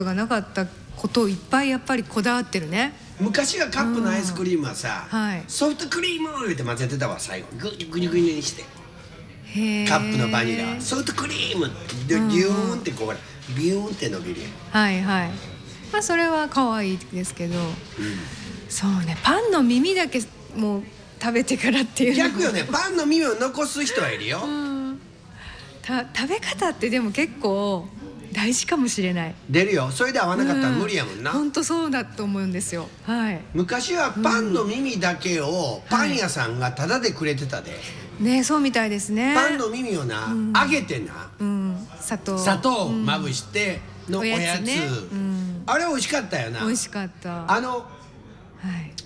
がなかったことをいっぱいやっぱりこだわってるね。 昔はカップのアイスクリームはさ、 はい、 ソフトクリーム入れて混ぜてたわ。最後グニグニグニにして、 へー、 カップのバニラソフトクリームでビューンってこうビューンって伸びるやん。 はいはい。まあそれは可愛いですけど、そうね、パンの耳だけもう食べてからっていうの逆よね。パンの耳を残す人はいるよ。 食べ方ってでも結構大事かもしれない。 出るよ。それで合わなかったら無理やもんな。 本当そうだと思うんですよ。はい。 昔はパンの耳だけをパン屋さんがタダでくれてたで、 ね、そうみたいですね。 パンの耳をな、揚げてな、 砂糖をまぶしてのおやつ、あれ美味しかったよな。 美味しかった。 はい、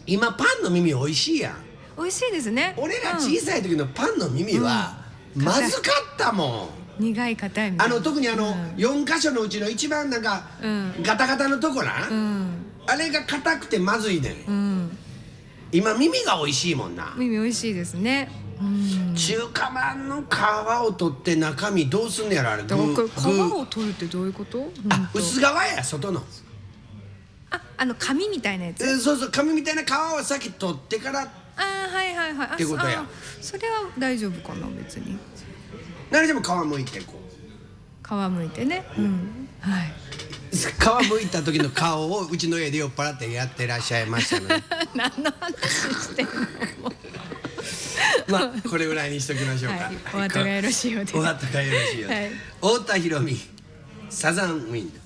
今パンの耳美味しいやん。 美味しいですね。 俺ら小さい時のパンの耳はまずかったもん。 苦い硬いみたいな。 特に4箇所のうちの一番なんか、ガタガタのとこな、あれが硬くてまずいねん。今耳が美味しいもんな。 耳美味しいですね。 中華まんの皮を取って中身どうすんねやろあれ。 皮を取るってどういうこと？ 薄皮や外の。 紙みたいなやつ。 そうそう、紙みたいな皮を先取ってから。 はいはいはい。 ってことや。 それは大丈夫かな別に。 何でも皮むいてこう。皮むいてね。はい。 皮むいた時の顔をうちの家で酔っ払ってやってらっしゃいましたので。 何の話してんの？ まあこれぐらいにしときましょうか。 お後がよろしいようで。 お後がよろしいようで。太田裕美サザンウィンド。